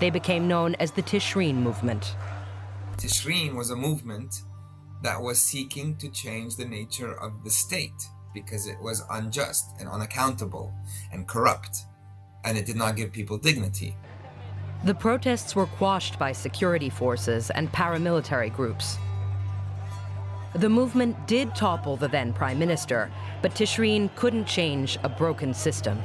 They became known as the Tishreen movement. Tishreen was a movement that was seeking to change the nature of the state because it was unjust and unaccountable and corrupt, and it did not give people dignity. The protests were quashed by security forces and paramilitary groups. The movement did topple the then prime minister, but Tishreen couldn't change a broken system.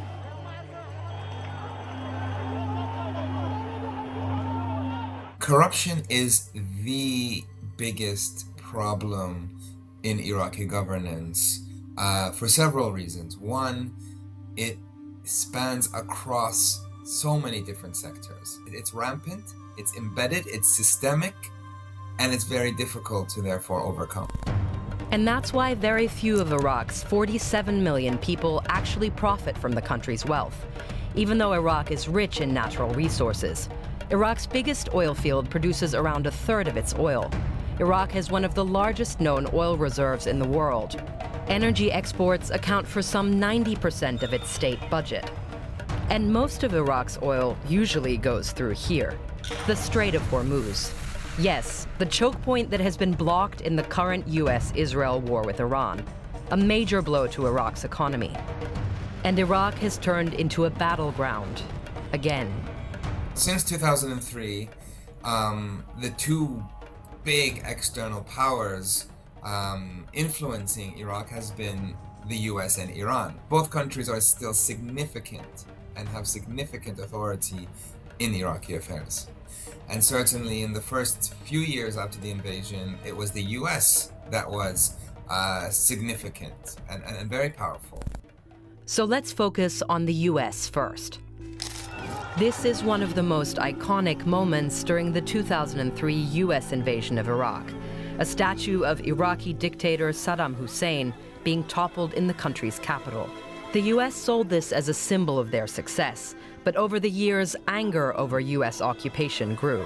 Corruption is the biggest problem in Iraqi governance for several reasons. One, it spans across so many different sectors. It's rampant, it's embedded, it's systemic, and it's very difficult to therefore overcome. And that's why very few of Iraq's 47 million people actually profit from the country's wealth. Even though Iraq is rich in natural resources, Iraq's biggest oil field produces around a third of its oil. Iraq has one of the largest known oil reserves in the world. Energy exports account for some 90% of its state budget. And most of Iraq's oil usually goes through here, the Strait of Hormuz. Yes, the choke point that has been blocked in the current US-Israel war with Iran, a major blow to Iraq's economy. And Iraq has turned into a battleground, again. Since 2003, the two big external powers influencing Iraq has been the US and Iran. Both countries are still significant and have significant authority in Iraqi affairs. And certainly in the first few years after the invasion, it was the US that was significant and very powerful. So let's focus on the US first. This is one of the most iconic moments during the 2003 US invasion of Iraq, a statue of Iraqi dictator Saddam Hussein being toppled in the country's capital. The US sold this as a symbol of their success, but over the years, anger over US occupation grew.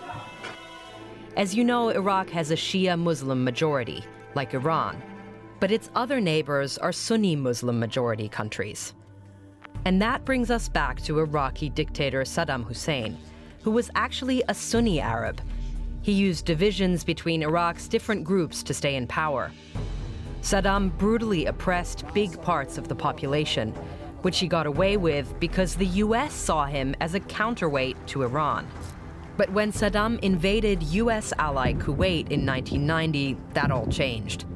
As you know, Iraq has a Shia Muslim majority, like Iran, but its other neighbors are Sunni Muslim majority countries. And that brings us back to Iraqi dictator Saddam Hussein, who was actually a Sunni Arab. He used divisions between Iraq's different groups to stay in power. Saddam brutally oppressed big parts of the population, which he got away with because the US saw him as a counterweight to Iran. But when Saddam invaded US ally Kuwait in 1990, that all changed.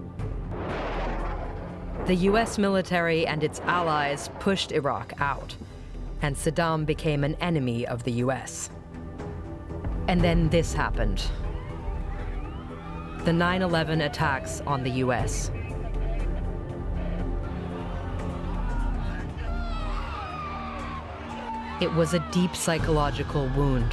The US military and its allies pushed Iraq out, and Saddam became an enemy of the US. And then this happened. The 9/11 attacks on the US. It was a deep psychological wound.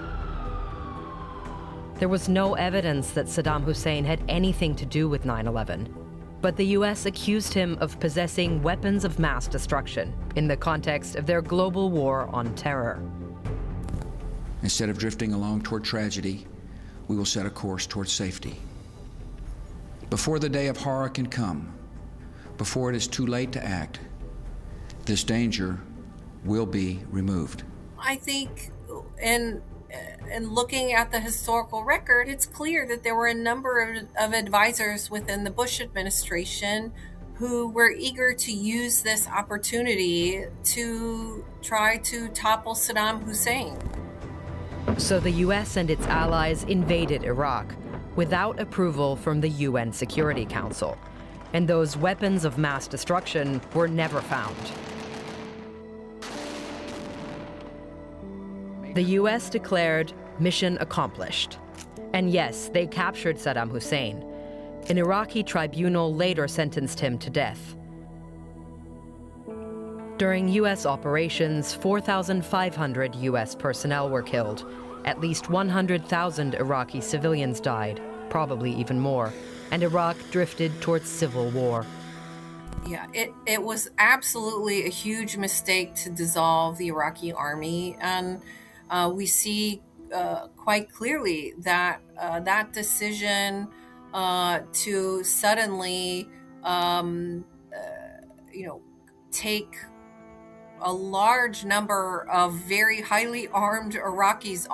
There was no evidence that Saddam Hussein had anything to do with 9/11. But the US accused him of possessing weapons of mass destruction in the context of their global war on terror. Instead of drifting along toward tragedy, we will set a course toward safety. Before the day of horror can come, before it is too late to act, this danger will be removed. I think in looking at the historical record, it's clear that there were a number of advisors within the Bush administration who were eager to use this opportunity to try to topple Saddam Hussein. So the US and its allies invaded Iraq without approval from the UN Security Council, and those weapons of mass destruction were never found. The US declared mission accomplished. And yes, they captured Saddam Hussein. An Iraqi tribunal later sentenced him to death. During US operations, 4,500 US personnel were killed. At least 100,000 Iraqi civilians died, probably even more, and Iraq drifted towards civil war. Yeah, it was absolutely a huge mistake to dissolve the Iraqi army, and we see quite clearly that that decision to suddenly, take a large number of very highly armed Iraqis